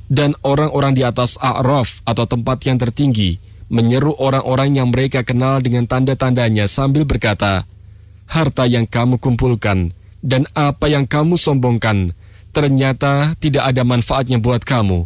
Dan orang-orang di atas A'raf atau tempat yang tertinggi menyeru orang-orang yang mereka kenal dengan tanda-tandanya sambil berkata, harta yang kamu kumpulkan dan apa yang kamu sombongkan ternyata tidak ada manfaatnya buat kamu.